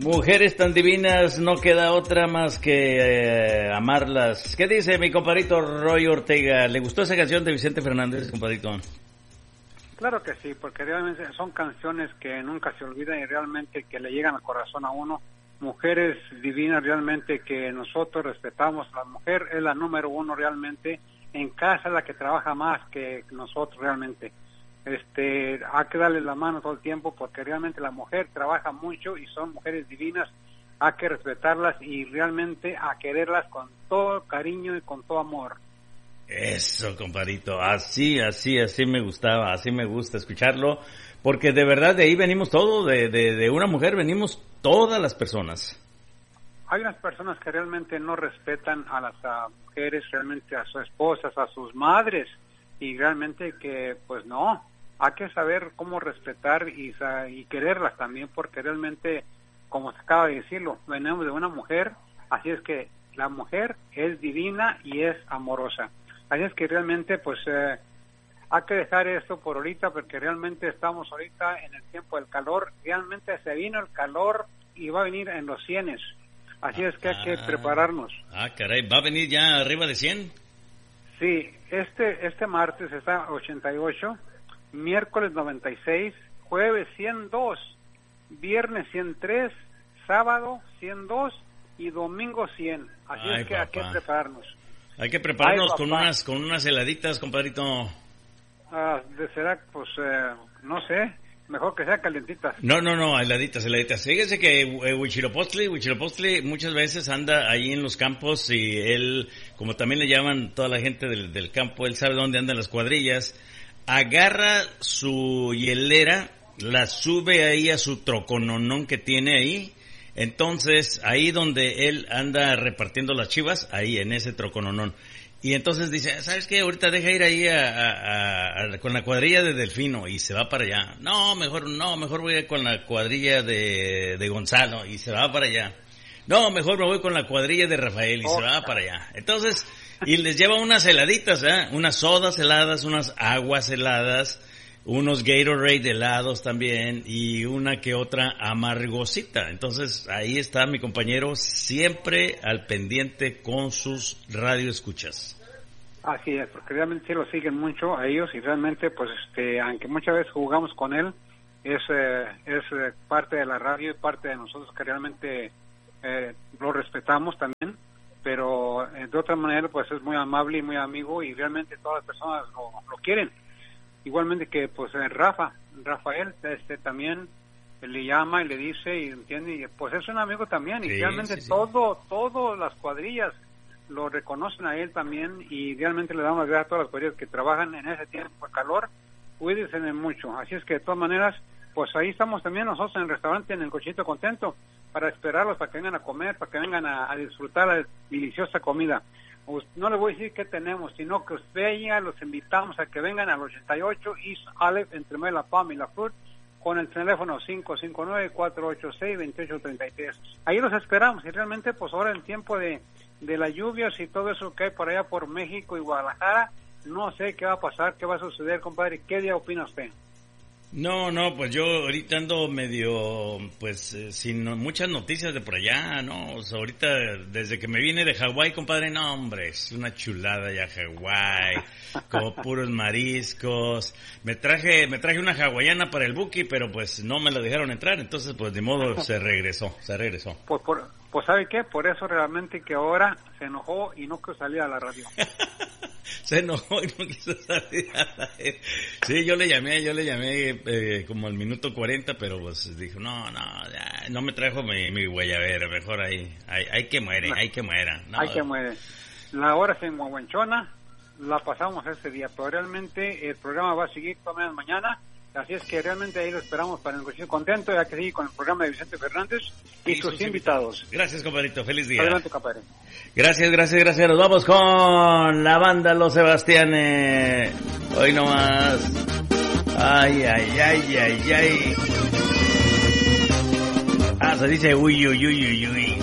Mujeres tan divinas, no queda otra más que amarlas. ¿Qué dice mi compadrito Roy Ortega? ¿Le gustó esa canción de Vicente Fernández, compadrito? Claro que sí, porque realmente son canciones que nunca se olvidan y realmente que le llegan al corazón a uno. Mujeres divinas realmente que nosotros respetamos. La mujer es la número uno realmente. En casa es la que trabaja más que nosotros realmente. Hay que darle la mano todo el tiempo porque realmente la mujer trabaja mucho y son mujeres divinas. Hay que respetarlas y realmente a quererlas con todo cariño y con todo amor. Eso, compadrito, así me gustaba, así me gusta escucharlo, porque de verdad de ahí venimos todos, de una mujer venimos todas las personas. Hay unas personas que realmente no respetan a las mujeres, realmente a sus esposas, a sus madres, y realmente que pues no, hay que saber cómo respetar y quererlas también, porque realmente, como se acaba de decirlo, venimos de una mujer, así es que la mujer es divina y es amorosa. Así es que realmente pues hay que dejar esto por ahorita porque realmente estamos ahorita en el tiempo del calor, realmente se vino el calor y va a venir en los 100, así es que hay que prepararnos. Caray, ¿va a venir ya arriba de 100? Sí, este martes está 88, miércoles 96, jueves 102, viernes 103, sábado 102 y domingo 100, así es que hay que prepararnos. Hay que prepararnos con unas heladitas, compadrito. Será, pues, no sé, mejor que sean calientitas. No, heladitas. Fíjese que Huitzilopochtli muchas veces anda ahí en los campos y él, como también le llaman toda la gente del campo, él sabe dónde andan las cuadrillas, agarra su hielera, la sube ahí a su trocononón que tiene ahí. Entonces, ahí donde él anda repartiendo las chivas, ahí en ese trocononón. Y entonces dice, ¿sabes qué? Ahorita deja ir ahí con la cuadrilla de Delfino y se va para allá. No, mejor voy a ir con la cuadrilla de Gonzalo y se va para allá. No, mejor me voy con la cuadrilla de Rafael y se va para allá. Entonces, y les lleva unas heladitas, unas sodas heladas, unas aguas heladas, unos Gatorade helados también y una que otra amargosita. Entonces ahí está mi compañero siempre al pendiente con sus radioescuchas. Así es, porque realmente sí lo siguen mucho a ellos y realmente pues aunque muchas veces jugamos con él, es parte de la radio y parte de nosotros que realmente lo respetamos también, pero de otra manera pues es muy amable y muy amigo y realmente todas las personas lo quieren. Igualmente que pues Rafael también le llama y le dice y entiende y pues es un amigo también y realmente todas las cuadrillas lo reconocen a él también y realmente le damos las gracias a todas las cuadrillas que trabajan en ese tiempo de calor, cuídense mucho, así es que de todas maneras pues ahí estamos también nosotros en el restaurante en el Cochinito Contento para esperarlos, para que vengan a comer, para que vengan a disfrutar la deliciosa comida. No les voy a decir qué tenemos, sino que usted ya los invitamos a que vengan al 88 East Aleph entre La Palm y La Fruit con el teléfono 559-486-2833. Ahí los esperamos y realmente pues ahora en tiempo de las lluvias y todo eso que hay por allá por México y Guadalajara, no sé qué va a pasar, qué va a suceder, compadre. ¿Qué día opina usted? No, pues yo ahorita ando medio, pues, sin muchas noticias de por allá, ¿no? O sea, ahorita, desde que me vine de Hawái, compadre, no, hombre, es una chulada ya Hawái, como puros mariscos. Me traje una hawaiana para el Buki, pero pues no me la dejaron entrar, entonces pues de modo se regresó. Pues ¿sabe qué? Por eso realmente que ahora se enojó y no quiso salir a la radio. Se enojó y no quiso salir a la radio. Sí, yo le llamé como al minuto 40, pero pues dijo, no me trajo mi guayabera, mejor ahí que muere. No. Hay que muere. La hora es en Huahuenchona, la pasamos ese día, pero realmente el programa va a seguir toda mañana. Así es que realmente ahí lo esperamos para el Cochinito Contento, ya que sigue con el programa de Vicente Fernández y sus invitados. Gracias, compadrito. Feliz día. Adelante, compadre. Gracias. Nos vamos con la banda Los Sebastianes. Hoy nomás. Ay. Se dice uy.